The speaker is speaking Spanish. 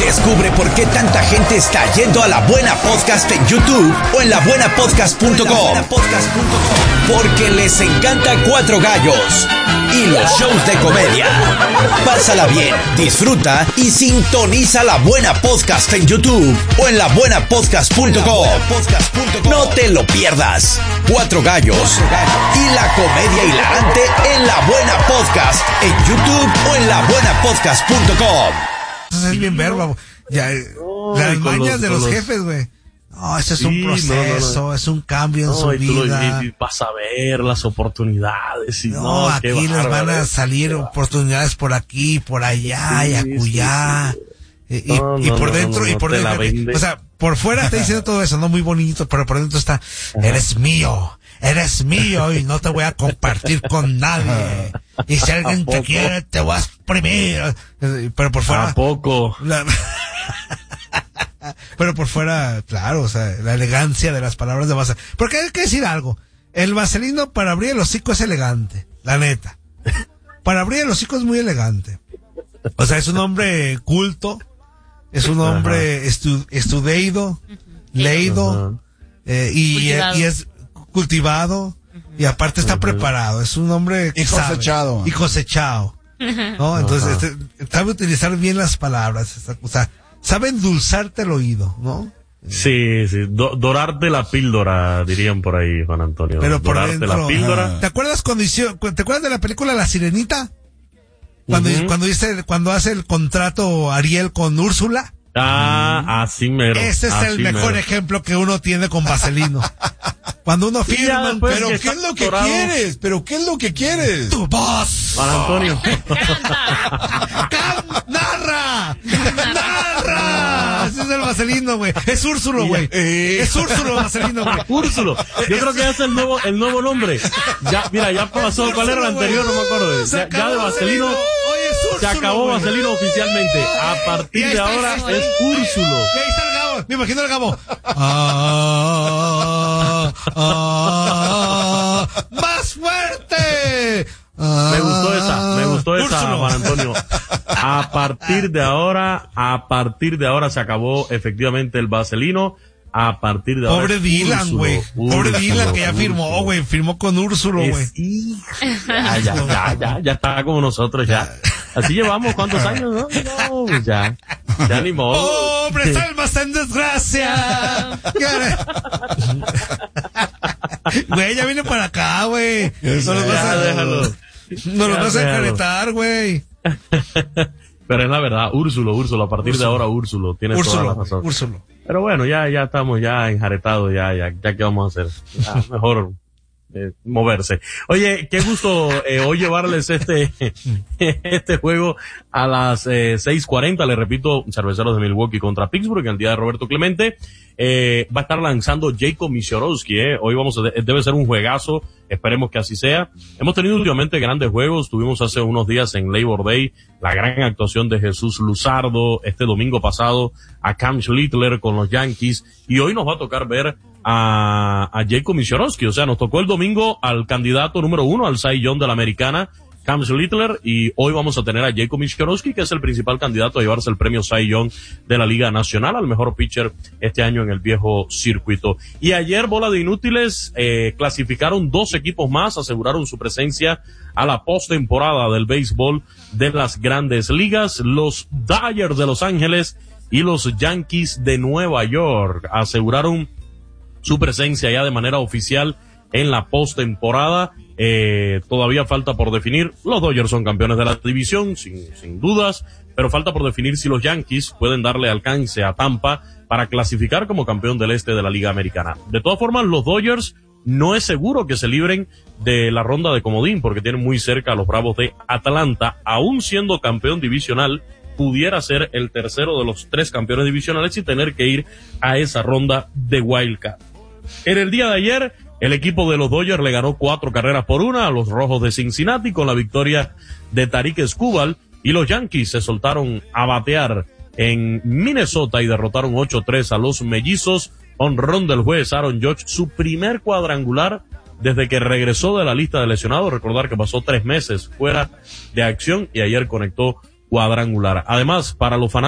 Descubre por qué tanta gente está yendo a La Buena Podcast en YouTube o en labuenapodcast.com. Porque les encanta Cuatro Gallos y los shows de comedia. Pásala bien, disfruta y sintoniza La Buena Podcast en YouTube o en labuenapodcast.com. No te lo pierdas. Cuatro Gallos y la comedia hilarante en La Buena Podcast en YouTube o en labuenapodcast.com. Es bien verbo. Ya, las mañas de los jefes, güey. No, ese es un proceso, es un cambio en su vida. Y vas a ver las oportunidades. Y aquí les van a salir oportunidades por aquí, por allá, y acullá. Y por dentro, y por dentro. O sea, por fuera está diciendo todo eso, no muy bonito, pero por dentro está, eres mío y no te voy a compartir con nadie. Y si alguien te quiere, te voy a exprimir. Pero por fuera. ¿A poco? Pero por fuera, claro, o sea, la elegancia de las palabras de Vaselino. Porque hay que decir algo. El Vaselino para abrir el hocico es elegante, la neta. Para abrir el hocico es muy elegante. O sea, es un hombre culto, es un hombre estudiado, leído, y es cultivado, y aparte está preparado. Es un hombre que cosechado. Y cosechado. ¿No? Entonces, sabe utilizar bien las palabras, o sea, sabe endulzarte el oído, ¿no? Sí, dorarte la píldora, dirían por ahí, Juan Antonio. Pero por dorarte dentro, la píldora. ¿Te acuerdas de la película La Sirenita? Cuando hace el contrato Ariel con Úrsula. Así mero. Ese es el mejor ejemplo que uno tiene con Vaselino. Cuando uno firma, pero ¿qué es lo que quieres? ¿Pero qué es lo que quieres? Tu voz. Juan Antonio. ¡Narra! Ese es el Vaselino, güey. Es Úrsulo, güey. Es Úrsulo Vaselino, güey. Úrsulo. Yo creo que es el nuevo nombre. Ya pasó. ¿Cuál era el anterior? No me acuerdo. Ya de Vaselino. Se acabó Vaselino oficialmente. A partir de ahora es Úrsulo. Y ahí está el Gabo. Me imagino el Gabo. ¡Más fuerte! Me gustó esa, Juan Antonio. A partir de ahora se acabó efectivamente el Vaselino. A partir de ahora. Pobre Dylan, güey. Pobre Dylan que ya firmó, güey. Firmó con Úrsulo, güey. Ya está como nosotros, ya. Así llevamos cuántos años, ¿no? No, pues ya ni modo. ¡Pobres almas en desgracia! Güey, ya viene para acá, güey. Déjalo. No lo vas a encaretar, güey. Pero es la verdad, Úrsulo, a partir de ahora Úrsulo, tiene toda la razón. Úrsulo. Pero bueno, ya estamos ya enjaretados, ya qué vamos a hacer. Ya, mejor moverse. Oye, qué gusto hoy llevarles este juego a las 6:40, le repito, Cerveceros de Milwaukee contra Pittsburgh, en el día de Roberto Clemente. Va a estar lanzando Jacob Misiorowski, hoy debe ser un juegazo, esperemos que así sea. Hemos tenido últimamente grandes juegos, tuvimos hace unos días en Labor Day la gran actuación de Jesús Luzardo, este domingo pasado a Cam Schlittler con los Yankees, y hoy nos va a tocar ver a Jacob Misiorowski, o sea, nos tocó el domingo al candidato número 1 al Cy Young de la Americana, Cam Schlittler, y hoy vamos a tener a Jacob Misiorowski, que es el principal candidato a llevarse el premio Cy Young de la Liga Nacional al mejor pitcher este año en el viejo circuito. Y ayer, bola de inútiles, clasificaron 2 equipos más, aseguraron su presencia a la postemporada del béisbol de las Grandes Ligas. Los Dodgers de Los Ángeles y los Yankees de Nueva York aseguraron su presencia ya de manera oficial en la postemporada. Todavía falta por definir. Los Dodgers son campeones de la división, sin dudas, pero falta por definir si los Yankees pueden darle alcance a Tampa para clasificar como campeón del este de la Liga Americana. De todas formas, los Dodgers no es seguro que se libren de la ronda de comodín, porque tienen muy cerca a los Bravos de Atlanta. Aún siendo campeón divisional, pudiera ser el tercero de los 3 campeones divisionales y tener que ir a esa ronda de wildcard. En el día de ayer, el equipo de los Dodgers le ganó 4-1 a los Rojos de Cincinnati con la victoria de Tarik Skubal, y los Yankees se soltaron a batear en Minnesota y derrotaron 8-3 a los Mellizos. Honrón del juez Aaron Judge, su primer cuadrangular desde que regresó de la lista de lesionados. Recordar que pasó 3 meses fuera de acción y ayer conectó cuadrangular. Además, para los fanáticos